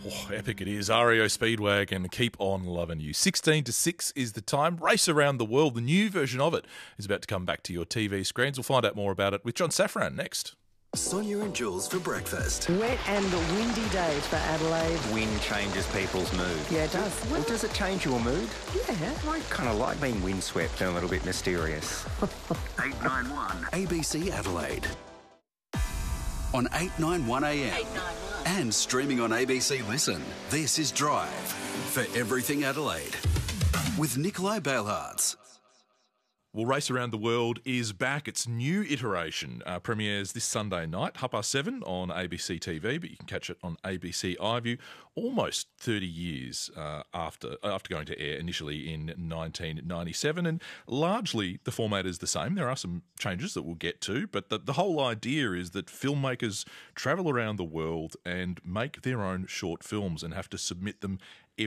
Oh, epic it is. REO Speedwagon, Keep On Loving You. 16 to 6 is the time. Race Around the World, the new version of it, is about to come back to your TV screens. We'll find out more about it with John Safran next. Sonia and Jules for breakfast. Wet and windy days for Adelaide. Wind changes people's mood. Yeah, it does. Well, does it change your mood? Yeah. I kind of like being windswept and a little bit mysterious. 891 ABC Adelaide. On 891 AM. And streaming on ABC Listen. This is Drive for Everything Adelaide with Nikolai Bailhartz. Well, Race Around the World is back. Its new iteration premieres this Sunday night, 7:30 on ABC TV, but you can catch it on ABC iView almost 30 years after going to air initially in 1997. And largely the format is the same. There are some changes that we'll get to, but the whole idea is that filmmakers travel around the world and make their own short films and have to submit them